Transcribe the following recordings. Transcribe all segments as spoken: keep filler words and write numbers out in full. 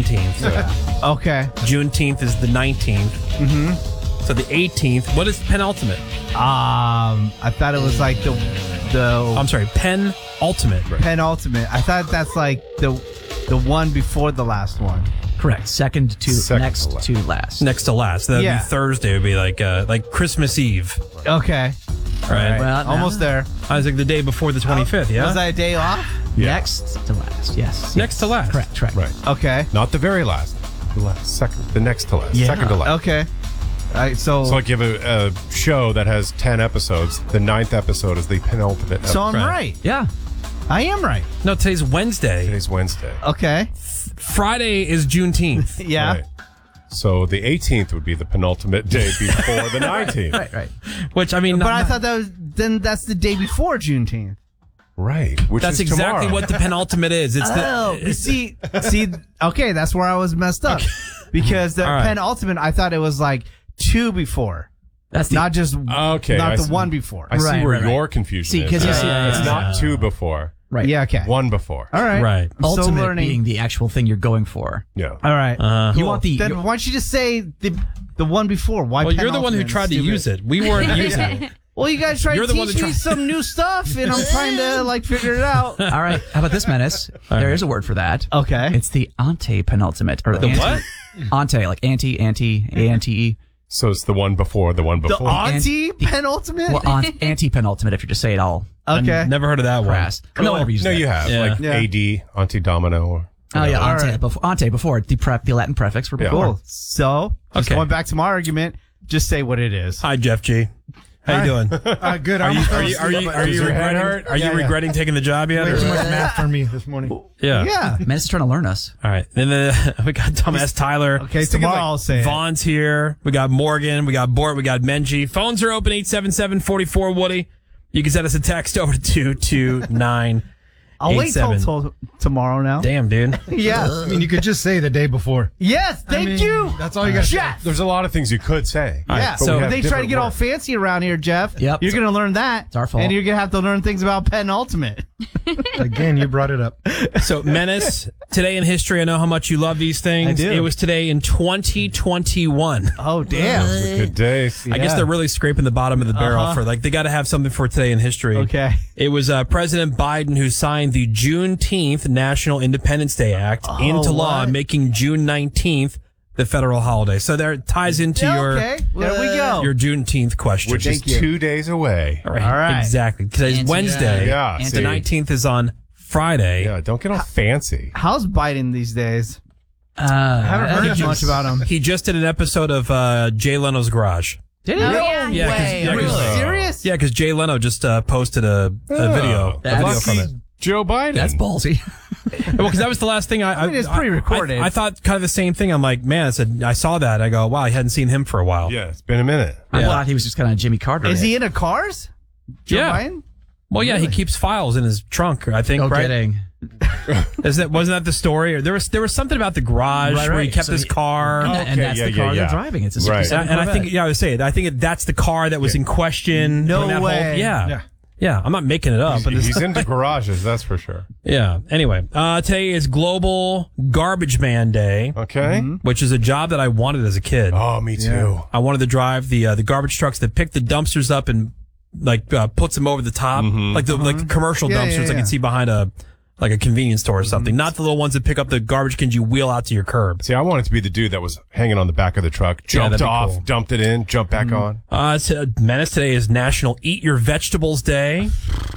seventeenth. Okay. Juneteenth is the nineteenth. Mm-hmm. So the eighteenth. What is penultimate? Um, I thought it was like the the I'm sorry, penultimate. penultimate. I thought that's like the the one before the last one. Correct. Second to Second next to last. to last. Next to last. That'd Yeah. be Thursday. Would be like uh, like Christmas Eve, Okay. right? Well, now- Almost there. I was like the day before the twenty-fifth. Yeah. Was that a day off? Yeah. Next to last. Yes. Next to last. Correct. Correct. Right. Okay. Not the very last. The last. Second. The next to last. Yeah. Second to last. Okay. All right. So So like you have a, a show that has ten episodes. The ninth episode is the penultimate. so I'm Right. right. Yeah. I am right. No, today's Wednesday. Today's Wednesday. Okay. Friday is Juneteenth. Yeah. Right. So the eighteenth would be the penultimate day before the nineteenth. Right. Right. Which I mean, But not- I thought that was then that's the day before Juneteenth. Right. Which that's is exactly tomorrow. what the penultimate is. It's Oh, the see, see, okay, that's where I was messed up because the All right. penultimate, I thought it was like two before, That's the, not just Okay, not I the see. one before. I see Right, where right, right. your confusion See, is. 'cause you see- Uh, it's yeah. not two before. right. Yeah, okay, One before. all right, Right. I'm still Ultimate learning. being the actual thing you're going for. Yeah. all right, Uh, You want the then why don't you just say the the one before? Why? well, you're the one who penultimate? tried to Stupid. use it. We weren't using it. Well, you guys tried You're to the one teach that me tried- some new stuff, and I'm trying to like figure it out. All right. How about this, Menace? There is a word for that. Okay, It's the ante penultimate or The anti, what? Ante, like anti, anti, a n t e. So it's the one before the one the before. auntie penultimate. Well, an, anti penultimate if you just say it all okay, Never heard of that one. crass. No one ever uses no, that. you have. Yeah. Like Yeah. A D, Auntie Domino. Or Oh yeah, All ante right. before, ante before the prep, the Latin prefix for Yeah. before. cool. So, just Okay. going back to my argument, just say what it is. Hi, Jeff G. How you doing? Uh, good. Are I'm you are you are you, are Does you your head regretting? hurt? Are you Yeah, yeah. regretting taking the job yet? way or- too much math for me this morning. Yeah. Yeah. Menace is trying to learn us. All right. Then uh, we got Dumbass Tyler. Okay, tomorrow I'll say it. Vaughn's here. We got Morgan. We got Bort. We got Menji. Phones are open eight seven seven, four four, Woody. You can send us a text over to two two nine. I'll wait till, eight seven. till tomorrow now. Damn, dude. Yeah. I mean, you could just say the day before. Yes, I thank mean, you. That's all you got to say. Jeff. There's a lot of things you could say. Yeah. But so we have they try to different get all words. fancy around here, Jeff. Yep. You're going to learn that. It's our fault. And you're going to have to learn things about penultimate. Again, you brought it up. So, Menace, today in history, I know how much you love these things. I do. It was today in twenty twenty-one. Oh, damn. It's a good day. I guess Yeah. they're really scraping the bottom of the barrel Uh-huh. for, like, they got to have something for today in history. Okay. It was uh, President Biden who signed the Juneteenth National Independence Day Act Oh, into law, what? making June nineteenth the federal holiday. So there it ties into Yeah, your okay. There we go. your Juneteenth question. Which is Thank you. two days away. All right. All right. Exactly. Today's Anti- Wednesday. Yeah, The see. nineteenth is on Friday. Yeah, don't get all fancy. How's Biden these days? Uh, I haven't heard he as just- much about him. He just did an episode of uh, Jay Leno's Garage. Did he? No Yeah, 'cause- way. yeah, Are you 'cause- serious? Yeah, because Jay Leno just uh, posted a, a video, a That's- video from it. Lucky Joe Biden. That's ballsy. Well, because that was the last thing I. I mean, it's pre-recorded. I, I thought kind of the same thing. I'm like, man, I said I saw that. I go, wow, I hadn't seen him for a while. Yeah, it's been a minute. I Yeah. thought he was just kind of Jimmy Carter. Is he into cars? Joe Yeah. Biden? Well, yeah, he keeps files in his trunk. I think, No right? kidding. Is that wasn't that the story? Or there was there was something about the garage Right, where he right. kept So his he- car. And, And, that- and Okay, that's yeah, the yeah, car yeah. they're driving. It's a Right. sixty-seven and I think, Corvette. yeah, I would say it. I think it, that's the car that was in question. No when that way. Whole, yeah, yeah, Yeah. I'm not making it up, but it's, He's into garages, that's for sure. yeah. Anyway, uh, today is Global Garbage Man Day, Okay. which is a job that I wanted as a kid. Oh, me too. I wanted to drive the uh, the garbage trucks that pick the dumpsters up and like uh, puts them over the top, like the like the commercial Yeah, dumpsters yeah, I yeah. can see behind a like a convenience store or something. Not the little ones that pick up the garbage cans you wheel out to your curb. See, I wanted to be the dude that was hanging on the back of the truck, jumped that'd be off, cool. dumped it in, jumped back on. Uh, it's, uh, Menace, today is National Eat Your Vegetables Day.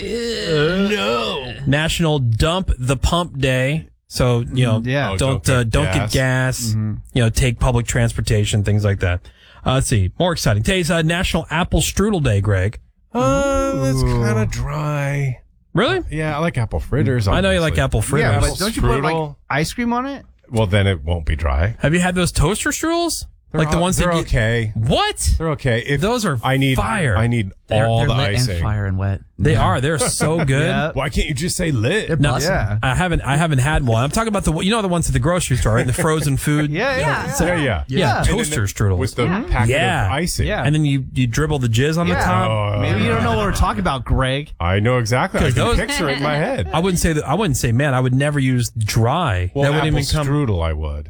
no. National Dump the Pump Day. So, you know, Yeah. Oh, don't don't uh, get don't gas. get gas. You know, take public transportation, things like that. Uh, let's see. More exciting. Today's uh, National Apple Strudel Day, Greg. Uh, that's kind of dry. Really? Yeah, I like apple fritters. I know you like obviously. apple fritters. Yeah, Apple but don't you put like strudel? ice cream on it? Well, then it won't be dry. Have you had those toaster strudels? They're like the o- ones they're that you, okay. What? They're okay. If Those are I need fire. I need They're, all they're the lit icing. and fire and wet. They are. They're so good. Yeah. Why can't you just say lit? They're No, bussin'. Yeah. I haven't. I haven't had one. I'm talking about the. You know the ones at the grocery store, right? The frozen food. Yeah, yeah. yeah, yeah, Yeah, And then toaster the- strudels. with the packet Yeah. of icing. Yeah. And then you you dribble the jizz on the Yeah. top. Oh, Maybe you don't know what we're talking about, Greg. I know exactly. I can those- picture it in my head. I wouldn't say that. I wouldn't say, man. I would never use dry. Well, that wouldn't apple even come. strudel, I would.